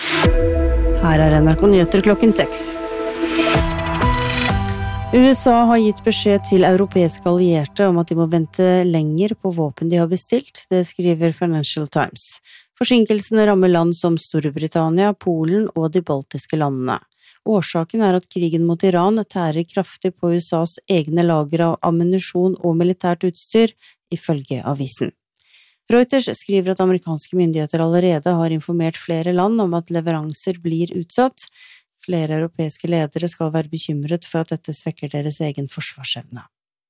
Her NRK Nyheter klokken 6. USA har gitt beskjed til europeiske allierte om at de må vente lenger på våpen de har bestilt, det skriver Financial Times. Forsinkelsene rammer land som Storbritannia, Polen og de baltiske landene. Årsaken er at krigen mot Iran tærer kraftig på USAs egne lager av ammunisjon og militært utstyr, ifølge avisen. Reuters skriver at amerikanske myndigheter allerede har informert flere land om at leveranser blir utsatt. Flere europeiske ledere skal være bekymret for at dette svekker deres egen forsvarsevne.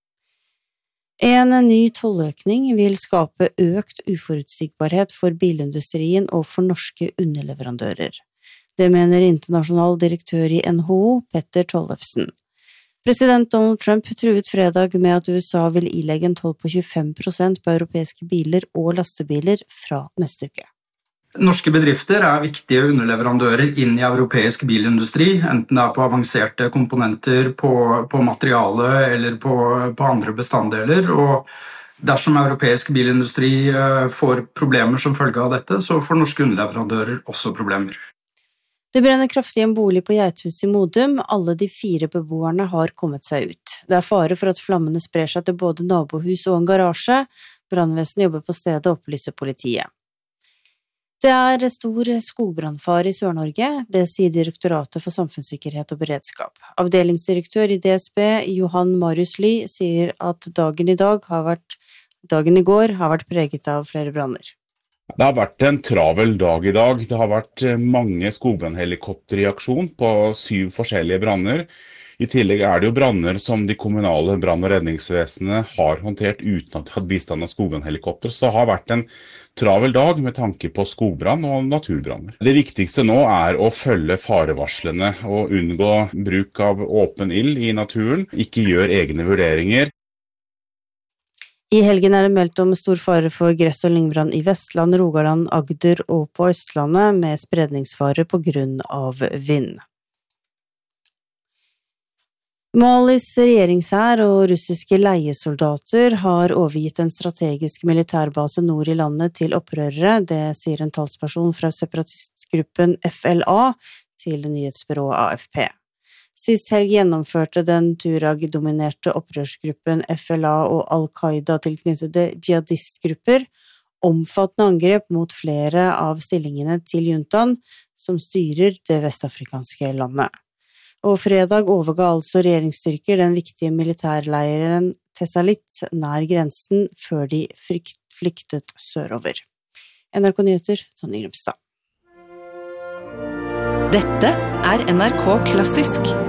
En ny tolløkning vil skape økt uforutsigbarhet for bilindustrien og for norske underleverandører. Det mener internasjonal direktør i NHO, Petter Tollefsen. President Donald Trump truet fredag med at USA vil ilegge en toll på 25% på europeiske biler og lastebiler fra neste uke. Norske bedrifter er viktige underleverandører inn i europeisk bilindustri, enten det er på avanserte komponenter, på materiale eller på andre bestanddeler. Og dersom europeisk bilindustri får problemer som følge av dette, så får norske underleverandører også problemer. Det brenner kraftig en bolig på Geithus i Modum. Alle de 4 beboerne har kommet seg ut. Det er fare for at flammene sprer seg til både nabohus og en garasje. Brannvesenet jobber på stedet og opplyser politiet. Det er stor skogbrannfare i Sør-Norge, det sier Direktoratet for samfunnssikkerhet og beredskap. Avdelingsdirektør i DSB, Johan Marius Ly, sier at dagen i går har vært preget av flere branner. Det har vært en travel dag i dag. Det har vært mange skogbrannhelikopter i aksjon på 7 forskjellige branner. I tillegg er det jo branner som de kommunale brann- og redningsvesenene har håndtert uten at de hadde bistand av skogbrannhelikopter. Så det har vært en travel dag med tanke på skogbrann og naturbranner. Det viktigste nå er å følge farevarslene og unngå bruk av åpen ild i naturen. Ikke gjør egne vurderinger. I helgen er det meldt om stor fare for gress- og lyngbrann i Vestland, Rogaland, Agder og på Østlandet med spredningsfare på grunn av vind. Malis regjeringshær og russiske leiesoldater har overgitt en strategisk militærbase nord i landet til opprørere, det sier en talsperson fra separatistgruppen FLA til nyhetsbyrået AFP. Sist helg gjennomførte den Turag-dominerte opprørsgruppen FLA og Al-Qaida tilknyttede jihadistgrupper omfattende angrep mot flere av stillingene til juntaen som styrer det vestafrikanske landet. Og fredag overga altså regjeringsstyrker den viktige militærleiren Tessalit nær grensen før de flyktet sørover. NRK Nyheter, Tonje Grimstad. Dette er NRK Klassisk.